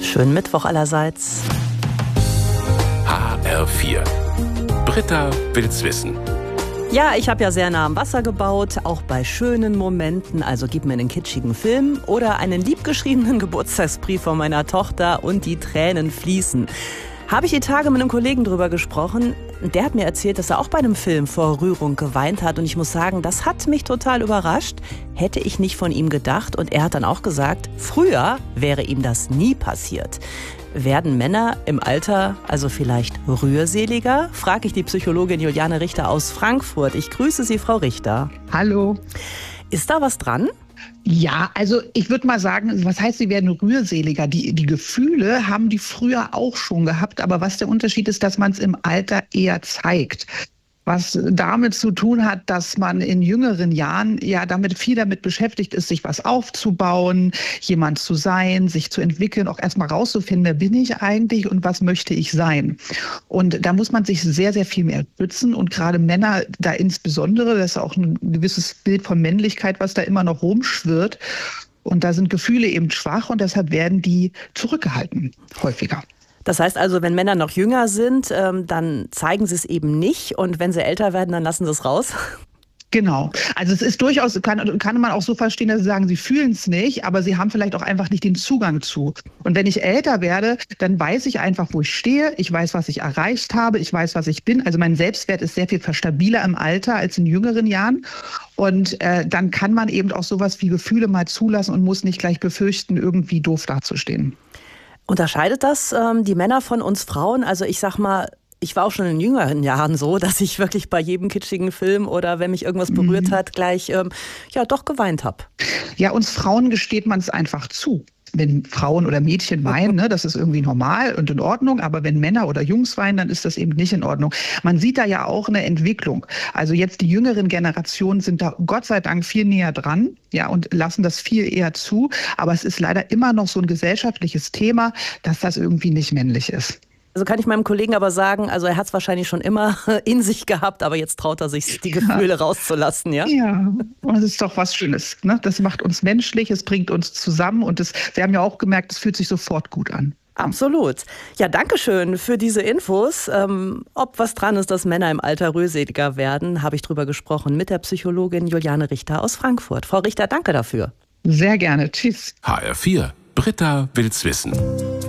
Schönen Mittwoch allerseits. HR4. Britta will's wissen. Ja, ich habe ja sehr nah am Wasser gebaut, auch bei schönen Momenten. Also gib mir einen kitschigen Film oder einen liebgeschriebenen Geburtstagsbrief von meiner Tochter und die Tränen fließen. Habe ich die Tage mit einem Kollegen drüber gesprochen. Der hat mir erzählt, dass er auch bei einem Film vor Rührung geweint hat. Und ich muss sagen, das hat mich total überrascht. Hätte ich nicht von ihm gedacht. Und er hat dann auch gesagt, früher wäre ihm das nie passiert. Werden Männer im Alter also vielleicht rührseliger? Frage ich die Psychologin Juliane Richter aus Frankfurt. Ich grüße Sie, Frau Richter. Hallo. Ist da was dran? Ja, also ich würde mal sagen, was heißt, sie werden rührseliger? Die Gefühle haben die früher auch schon gehabt, aber was der Unterschied ist, dass man es im Alter eher zeigt. Was damit zu tun hat, dass man in jüngeren Jahren ja viel damit beschäftigt ist, sich was aufzubauen, jemand zu sein, sich zu entwickeln, auch erstmal rauszufinden, wer bin ich eigentlich und was möchte ich sein. Und da muss man sich sehr, sehr viel mehr schützen und gerade Männer da insbesondere, das ist auch ein gewisses Bild von Männlichkeit, was da immer noch rumschwirrt. Und da sind Gefühle eben schwach und deshalb werden die zurückgehalten, häufiger. Das heißt also, wenn Männer noch jünger sind, dann zeigen sie es eben nicht. Und wenn sie älter werden, dann lassen sie es raus? Genau. Also es ist durchaus, kann man auch so verstehen, dass sie sagen, sie fühlen es nicht, aber sie haben vielleicht auch einfach nicht den Zugang zu. Und wenn ich älter werde, dann weiß ich einfach, wo ich stehe. Ich weiß, was ich erreicht habe. Ich weiß, was ich bin. Also mein Selbstwert ist sehr viel stabiler im Alter als in jüngeren Jahren. Und dann kann man eben auch sowas wie Gefühle mal zulassen und muss nicht gleich befürchten, irgendwie doof dazustehen. Unterscheidet das die Männer von uns Frauen? Also ich sag mal, ich war auch schon in jüngeren Jahren so, dass ich wirklich bei jedem kitschigen Film oder wenn mich irgendwas berührt hat, gleich doch geweint habe. Ja, uns Frauen gesteht man es einfach zu. Wenn Frauen oder Mädchen weinen, ne, das ist irgendwie normal und in Ordnung. Aber wenn Männer oder Jungs weinen, dann ist das eben nicht in Ordnung. Man sieht da ja auch eine Entwicklung. Also jetzt die jüngeren Generationen sind da Gott sei Dank viel näher dran, ja, und lassen das viel eher zu. Aber es ist leider immer noch so ein gesellschaftliches Thema, dass das irgendwie nicht männlich ist. Also kann ich meinem Kollegen aber sagen, also er hat es wahrscheinlich schon immer in sich gehabt, aber jetzt traut er sich, die Gefühle rauszulassen, ja? Ja, und das ist doch was Schönes, ne? Das macht uns menschlich, es bringt uns zusammen und wir haben ja auch gemerkt, es fühlt sich sofort gut an. Absolut. Ja, danke schön für diese Infos. Ob was dran ist, dass Männer im Alter rührseliger werden, habe ich drüber gesprochen mit der Psychologin Juliane Richter aus Frankfurt. Frau Richter, danke dafür. Sehr gerne. Tschüss. HR4. Britta will's wissen.